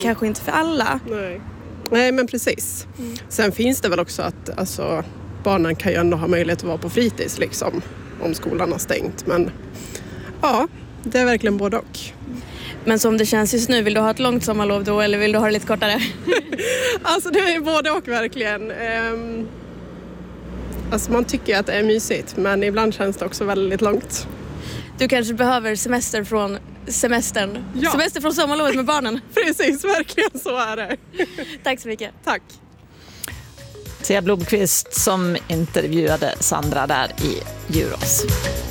kanske inte för alla. Nej, men precis. Sen finns det väl också att alltså, barnen kan ju ändå ha möjlighet att vara på fritids liksom, om skolan har stängt. Men ja, det är verkligen både och. Men som det känns just nu, vill du ha ett långt sommarlov då eller vill du ha det lite kortare? Alltså det är både och verkligen. Alltså man tycker att det är mysigt, men ibland känns det också väldigt långt. Du kanske behöver semester från semestern. Ja. Semester från sommarlovet med barnen. Precis, verkligen så är det. Tack så mycket. Tack. Thea Blomqvist som intervjuade Sandra där i Djurås.